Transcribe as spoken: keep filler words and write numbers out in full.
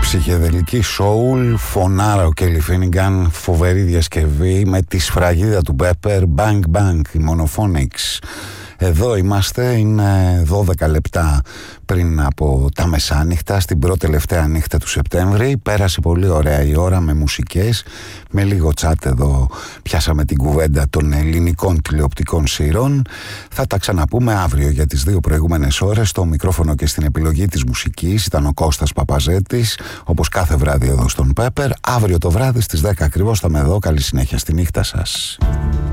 ψυχεδελική soul, φωνάρα ο Kelly Finnegan, φοβερή διασκευή με τη σφραγίδα του Pepper, Bang Bang, η Monophonics. Εδώ είμαστε, είναι δώδεκα λεπτά πριν από τα μεσάνυχτα, στην πρώτη τελευταία νύχτα του Σεπτέμβρη. Πέρασε πολύ ωραία η ώρα με μουσικές, με λίγο τσάτ εδώ. Πιάσαμε την κουβέντα των ελληνικών τηλεοπτικών σειρών. Θα τα ξαναπούμε αύριο για τις δύο προηγούμενες ώρες. Στο μικρόφωνο και στην επιλογή της μουσικής ήταν ο Κώστας Παπαζέτης, όπως κάθε βράδυ εδώ στον Pepper. Αύριο το βράδυ στις δέκα ακριβώς θα είμαι εδώ. Καλή συνέχεια στη νύχτα σας.